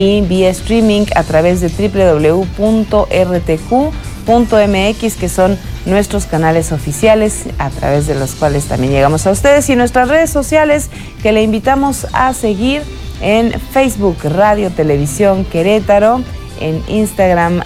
y vía streaming a través de www.rtq.mx, que son nuestros canales oficiales a través de los cuales también llegamos a ustedes, y nuestras redes sociales que le invitamos a seguir en Facebook Radio Televisión Querétaro, en Instagram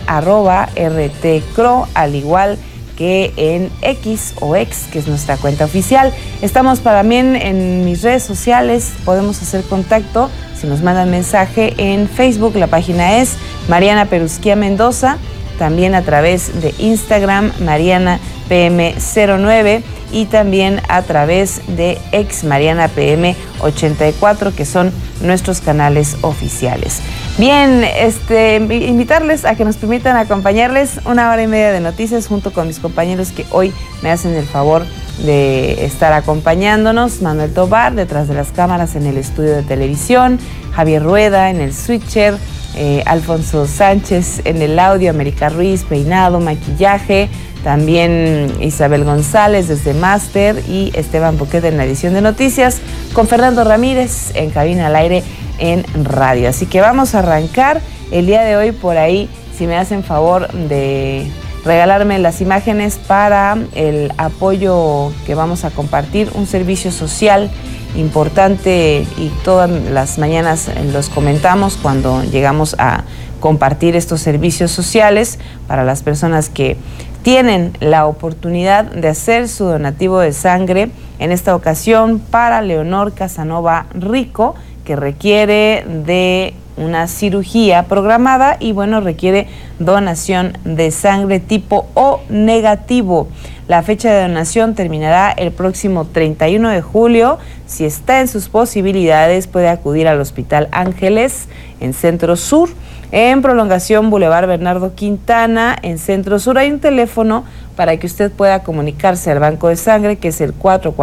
@RTCRO, al igual que en X o X, que es nuestra cuenta oficial. Estamos también en mis redes sociales, podemos hacer contacto si nos mandan mensaje en Facebook. La página es Mariana Perusquía Mendoza, también a través de Instagram Mariana PM09 y también a través de ex Mariana PM84, que son nuestros canales oficiales. Bien, invitarles a que nos permitan acompañarles 1 hora y media de noticias junto con mis compañeros que hoy me hacen el favor de estar acompañándonos. Manuel Tobar detrás de las cámaras en el estudio de televisión, Javier Rueda en el switcher, Alfonso Sánchez en el audio, América Ruiz, peinado, maquillaje, también Isabel González desde Máster y Esteban Boquete en la edición de noticias, con Fernando Ramírez en cabina al aire en radio. Así que vamos a arrancar el día de hoy. Por ahí, si me hacen favor de regalarme las imágenes para el apoyo que vamos a compartir, un servicio social importante, y todas las mañanas los comentamos cuando llegamos a compartir estos servicios sociales para las personas que tienen la oportunidad de hacer su donativo de sangre. En esta ocasión para Leonor Casanova Rico, que requiere de una cirugía programada y requiere donación de sangre tipo O negativo. La fecha de donación terminará el próximo 31 de julio. Si está en sus posibilidades, puede acudir al Hospital Ángeles en Centro Sur, en Prolongación Boulevard Bernardo Quintana, en Centro Sur. Hay un teléfono para que usted pueda comunicarse al Banco de Sangre, que es el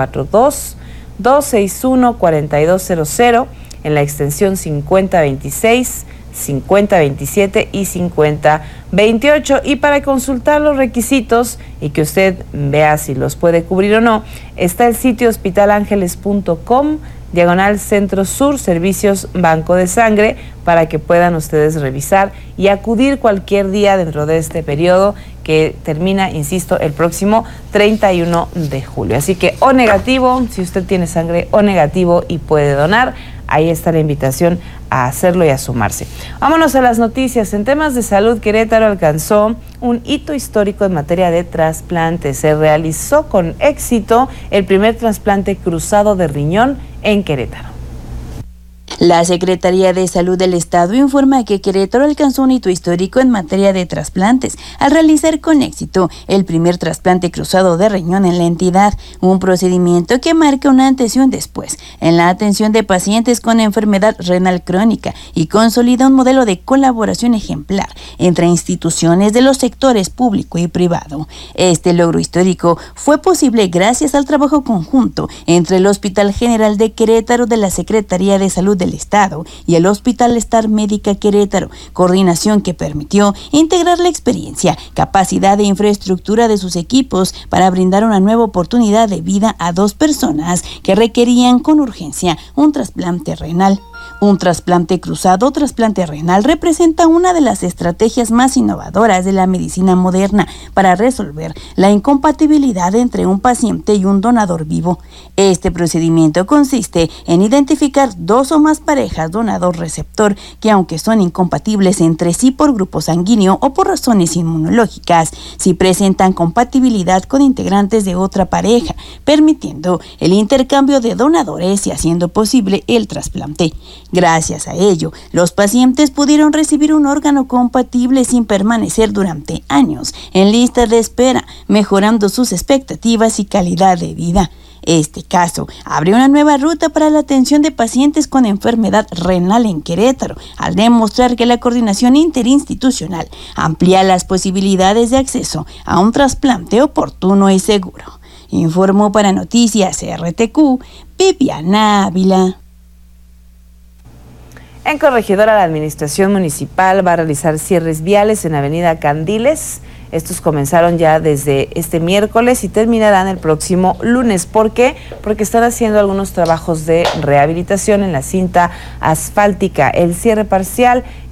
442-261-4200, en la extensión 5026, 5027 y 5028. Y para consultar los requisitos y que usted vea si los puede cubrir o no, está el sitio hospitalangeles.com, /Centro Sur, Servicios Banco de Sangre, para que puedan ustedes revisar y acudir cualquier día dentro de este periodo que termina, insisto, el próximo 31 de julio. Así que O negativo, si usted tiene sangre O negativo y puede donar, ahí está la invitación a hacerlo y a sumarse. Vámonos a las noticias. En temas de salud, Querétaro alcanzó un hito histórico en materia de trasplantes. Se realizó con éxito el primer trasplante cruzado de riñón en Querétaro. La Secretaría de Salud del Estado informa que Querétaro alcanzó un hito histórico en materia de trasplantes al realizar con éxito el primer trasplante cruzado de riñón en la entidad, un procedimiento que marca un antes y un después en la atención de pacientes con enfermedad renal crónica y consolida un modelo de colaboración ejemplar entre instituciones de los sectores público y privado. Este logro histórico fue posible gracias al trabajo conjunto entre el Hospital General de Querétaro de la Secretaría de Salud del Estado y el Hospital Star Médica Querétaro, coordinación que permitió integrar la experiencia, capacidad e infraestructura de sus equipos para brindar una nueva oportunidad de vida a 2 personas que requerían con urgencia un trasplante renal. Un trasplante cruzado o trasplante renal representa una de las estrategias más innovadoras de la medicina moderna para resolver la incompatibilidad entre un paciente y un donador vivo. Este procedimiento consiste en identificar 2 o más parejas donador-receptor que, aunque son incompatibles entre sí por grupo sanguíneo o por razones inmunológicas, sí presentan compatibilidad con integrantes de otra pareja, permitiendo el intercambio de donadores y haciendo posible el trasplante. Gracias a ello, los pacientes pudieron recibir un órgano compatible sin permanecer durante años en lista de espera, mejorando sus expectativas y calidad de vida. Este caso abre una nueva ruta para la atención de pacientes con enfermedad renal en Querétaro, al demostrar que la coordinación interinstitucional amplía las posibilidades de acceso a un trasplante oportuno y seguro. Informó para Noticias RTQ, Viviana Ávila. En Corregidora, la administración municipal va a realizar cierres viales en Avenida Candiles, Estos comenzaron ya desde este miércoles y terminarán el próximo lunes. ¿Por qué? Porque están haciendo algunos trabajos de rehabilitación en la cinta asfáltica. El cierre parcial